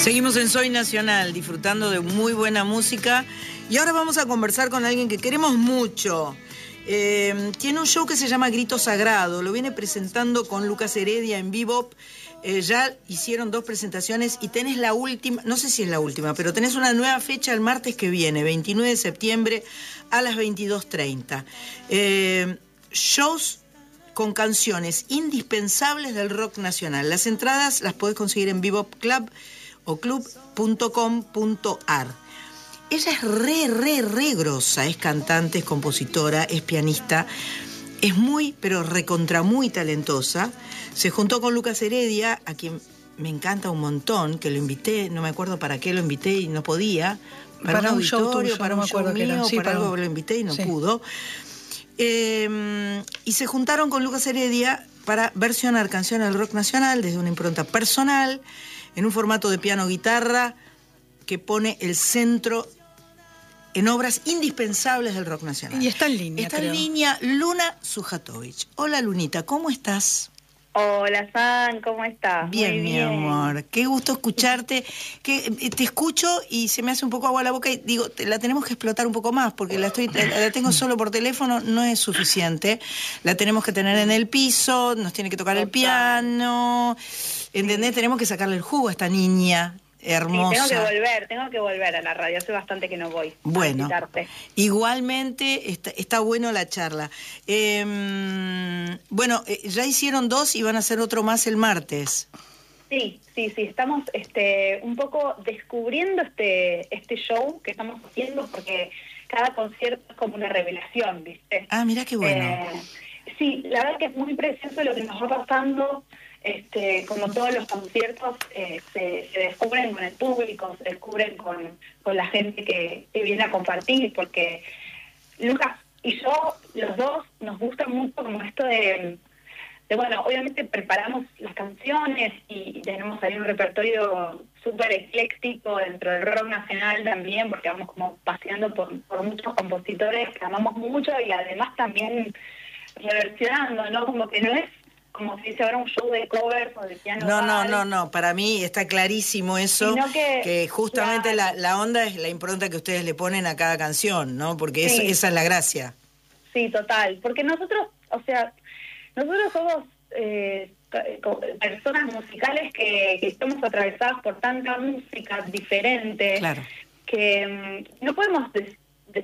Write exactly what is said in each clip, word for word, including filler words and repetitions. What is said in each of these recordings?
Seguimos en Soy Nacional, disfrutando de muy buena música. Y ahora vamos a conversar con alguien que queremos mucho. Eh, tiene un show que se llama Grito Sagrado. Lo viene presentando con Lucas Heredia en Bebop. Eh, ya hicieron dos presentaciones y tenés la última, no sé si es la última, pero tenés una nueva fecha el martes que viene, veintinueve de septiembre a las veintidós treinta. Eh, shows con canciones indispensables del rock nacional. Las entradas las podés conseguir en Bebop Club o club punto com punto ar. Ella es re, re, re grosa, es cantante, es compositora, es pianista, es muy, pero recontra muy talentosa. Se juntó con Lucas Heredia, a quien me encanta un montón, que lo invité, no me acuerdo para qué lo invité y no podía, para, para un, un auditorio, show tuyo, para no un show mío, sí, para, para algo lo invité y no sí. pudo. Eh, y se juntaron con Lucas Heredia para versionar canciones del rock nacional desde una impronta personal, en un formato de piano-guitarra que pone el centro en obras indispensables del rock nacional. Y está en línea, Está creo. en línea Luna Sujatovich. Hola, Lunita, ¿cómo estás? Hola, San, ¿cómo estás? Bien, Muy mi bien. amor. Qué gusto escucharte. Que te escucho y se me hace un poco agua la boca y digo, te, la tenemos que explotar un poco más porque la estoy la, la tengo solo por teléfono, no es suficiente. La tenemos que tener en el piso, nos tiene que tocar Total. el piano. ¿Entendés? Sí. Tenemos que sacarle el jugo a esta niña hermosa. Sí, tengo que volver, tengo que volver a la radio. Hace bastante que no voy. Bueno, a igualmente está, está bueno la charla. Eh, bueno, eh, ya hicieron dos y van a hacer otro más el martes. Sí, sí, sí. Estamos este, un poco descubriendo este, este show que estamos haciendo porque cada concierto es como una revelación, ¿viste? Ah, mira qué bueno. Eh, sí, la verdad que es muy precioso lo que nos va pasando. Este, como todos los conciertos, eh, se, se descubren con el público, se descubren con, con la gente que, que viene a compartir, porque Lucas y yo, los dos, nos gusta mucho como esto de, de bueno, obviamente preparamos las canciones y tenemos ahí un repertorio súper ecléctico dentro del rock nacional también, porque vamos como paseando por, por muchos compositores que amamos mucho y además también reversionando, ¿no? Como que no es como si se ahora un show de covers o de piano. No, no, no, no, para mí está clarísimo eso, que, que justamente claro. la, la onda es la impronta que ustedes le ponen a cada canción, ¿no? Porque sí. es, esa es la gracia. Sí, total, porque nosotros, o sea, nosotros somos eh, personas musicales que, que estamos atravesadas por tanta música diferente, claro. que um, no podemos decir,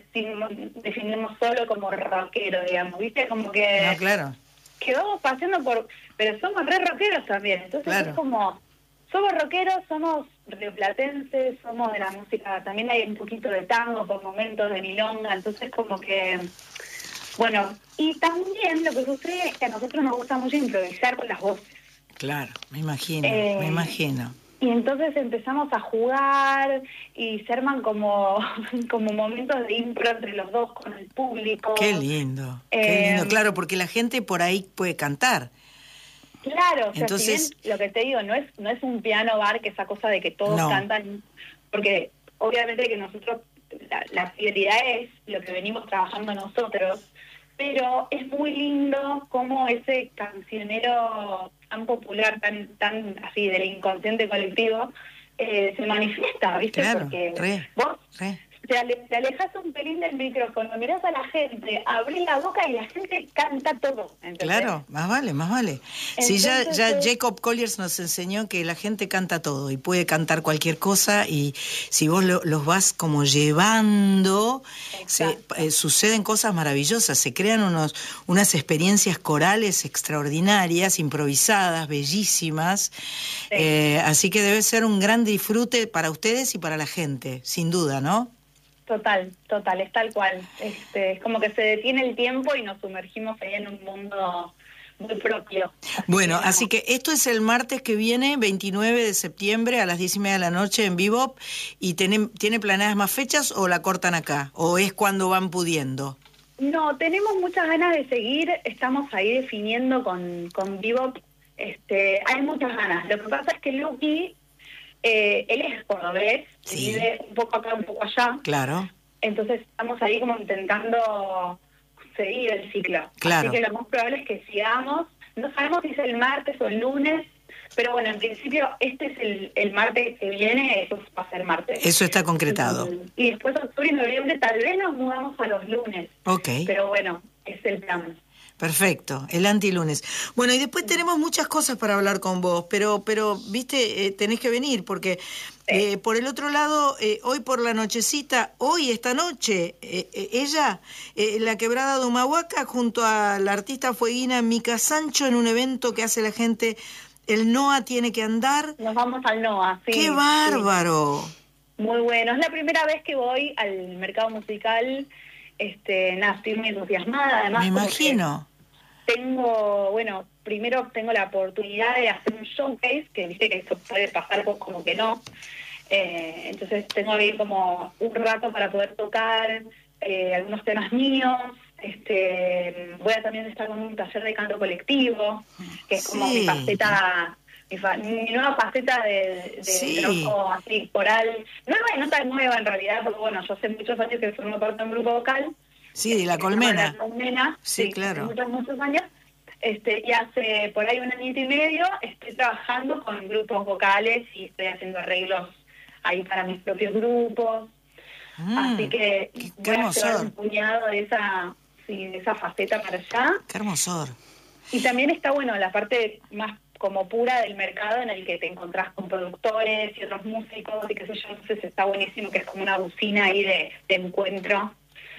definirnos solo como rockero, digamos, ¿viste? Como que... No, claro. que vamos paseando por... Pero somos re rockeros también, entonces claro. es como... Somos rockeros, somos rioplatenses, somos de la música... También hay un poquito de tango por momentos, de milonga, entonces como que... Bueno, y también lo que sucede es que a nosotros nos gusta mucho improvisar con las voces. Claro, me imagino, eh, me imagino. Y entonces empezamos a jugar y se arman como, como momentos de impro entre los dos con el público. Qué lindo, eh, qué lindo, claro, porque la gente por ahí puede cantar. Claro, o sea, entonces, si bien lo que te digo, no es no es un piano bar, que esa cosa de que todos no. cantan, porque obviamente que nosotros, la, la fidelidad es lo que venimos trabajando nosotros, pero es muy lindo como ese cancionero tan popular, tan tan así del inconsciente colectivo, eh, se manifiesta, ¿viste? Claro, porque re, vos re. Te, ale, te alejas un pelín del micrófono, mirás a la gente, abrís la boca y la gente canta todo. ¿entendés? Claro, más vale, más vale. Si sí, ya, ya Jacob Colliers nos enseñó que la gente canta todo y puede cantar cualquier cosa, y si vos lo, los vas como llevando, se, eh, suceden cosas maravillosas, se crean unos unas experiencias corales extraordinarias, improvisadas, bellísimas, sí. eh, así que debe ser un gran disfrute para ustedes y para la gente, sin duda, ¿no? Total, total, es tal cual. Este, es como que se detiene el tiempo y nos sumergimos ahí en un mundo muy propio. Así bueno, que, no. así que esto es el martes que viene, veintinueve de septiembre a las diez y media de la noche en Bebop. ¿Y tiene, tiene planeadas más fechas o la cortan acá? ¿O es cuando van pudiendo? No, tenemos muchas ganas de seguir, estamos ahí definiendo con, con Bebop. Este, hay muchas ganas. Lo que pasa es que Luqui... Eh, él es cordobés, sí. vive un poco acá, un poco allá. Claro. Entonces estamos ahí como intentando seguir el ciclo. Claro. Así que lo más probable es que sigamos. No sabemos si es el martes o el lunes, Pero bueno, en principio este es el, el martes que viene, eso va a ser martes. Eso está concretado. Y después octubre y noviembre tal vez nos mudamos a los lunes. Ok. Pero bueno, es el plan. Perfecto, el antilunes. Bueno, y después tenemos muchas cosas para hablar con vos, pero, pero viste, eh, tenés que venir, porque eh, por el otro lado, eh, hoy por la nochecita, hoy, esta noche, eh, eh, ella, eh, la Quebrada de Humahuaca, junto a la artista fueguina Mica Sancho, en un evento que hace la gente, el NOA tiene que andar. Nos vamos al NOA, sí. ¡Qué bárbaro! Sí. Muy bueno, es la primera vez que voy al mercado musical. Este, nada, estoy muy entusiasmada, además. Me imagino. Tengo, bueno, primero tengo la oportunidad de hacer un showcase, que viste que eso puede pasar como que no. Eh, entonces tengo ahí como un rato para poder tocar eh, algunos temas míos. Este, voy a también estar con un taller de canto colectivo, que es como sí. mi faceta, mi, fa, mi nueva faceta de, de sí. trabajo así coral. Nueva y no tan nueva en realidad, porque bueno, yo hace muchos años que formo parte de un grupo vocal. Sí, de la Colmena. La Colmena, sí, sí, claro. Muchos, muchos años. Este, y hace por ahí un añito y medio estoy trabajando con grupos vocales y estoy haciendo arreglos ahí para mis propios grupos. Mm, Así que qué, voy qué a llevar un puñado de esa, sí, de esa faceta para allá. Qué hermosor. Y también está, bueno, la parte más como pura del mercado en el que te encontrás con productores y otros músicos y qué sé yo. Entonces está buenísimo, que es como una bocina ahí de, de encuentro.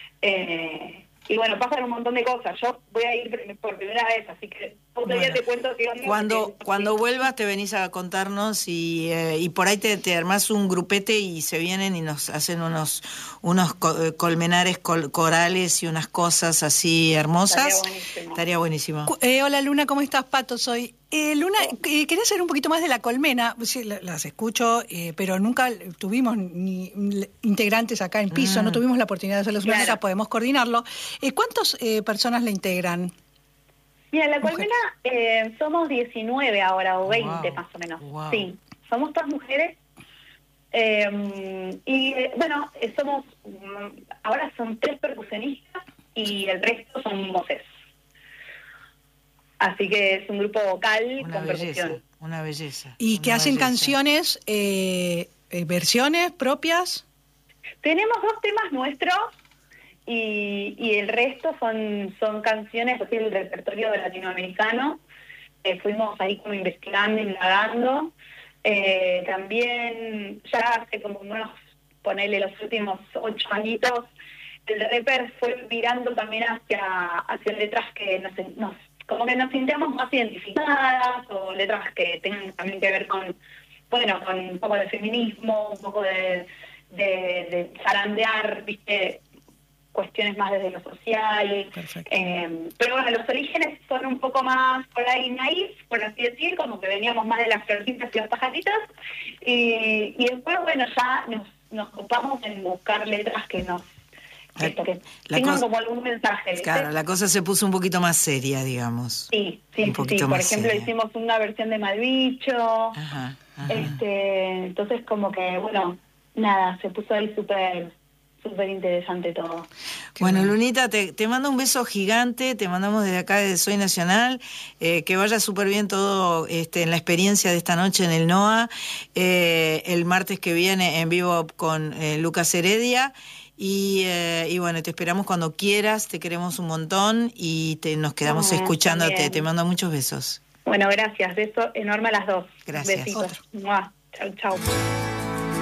Eh, y bueno, pasan un montón de cosas. Yo voy a ir por primera vez, así que otro bueno, día te cuento qué onda. Cuando, cuando vuelvas te venís a contarnos y, eh, y por ahí te, te armás un grupete y se vienen y nos hacen unos unos colmenares col, corales y unas cosas así hermosas. Estaría buenísimo. Estaría buenísimo. Eh, hola Luna, ¿cómo estás? Pato, soy. Eh, Luna, eh, quería saber un poquito más de la Colmena. Sí, las escucho, eh, pero nunca tuvimos ni integrantes acá en piso, mm. no tuvimos la oportunidad de hacerlo, claro. Nunca podemos coordinarlo. Eh, ¿Cuántas eh, personas la integran? Mira, la Colmena eh, somos diecinueve ahora, o veinte wow. más o menos. Wow. Sí, somos todas mujeres. Eh, y eh, bueno, somos, ahora son tres percusionistas y el resto son voces. Así que es un grupo vocal una con belleza, percusión. Una belleza. ¿Y que hacen belleza. canciones, eh, eh, versiones propias? Tenemos dos temas nuestros y, y el resto son, son canciones así del repertorio latinoamericano. Eh, fuimos ahí como investigando, indagando. Eh, también ya hace como unos, ponele los últimos ocho añitos, el reper fue mirando también hacia, hacia letras que nos, nos como que nos sintamos más identificadas, o letras que tengan también que ver con, bueno, con un poco de feminismo, un poco de, de, de zarandear, viste, cuestiones más desde lo social. Eh, pero bueno, los orígenes son un poco más por ahí naif, por así decir, como que veníamos más de las florcitas y las pajaritas, y, y después, bueno, ya nos, nos ocupamos en buscar letras que nos La, que la tengan cosa, como algún mensaje. ¿viste? Claro, la cosa se puso un poquito más seria, digamos. Sí, sí, un sí. sí. Por ejemplo, seria. hicimos una versión de Malbicho. Ajá, ajá. Este, entonces como que, bueno, nada, se puso ahí súper súper interesante todo. Bueno, Lunita, te, te mando un beso gigante, te mandamos desde acá, desde Soy Nacional, eh, que vaya súper bien todo este, en la experiencia de esta noche en el NOA, eh, el martes que viene en vivo con eh, Lucas Heredia. Y, eh, y bueno, te esperamos cuando quieras, te queremos un montón y te, nos quedamos ah, escuchándote. También. Te mando muchos besos. Bueno, gracias. Beso enorme a las dos. Gracias. Besitos. Chau, chau.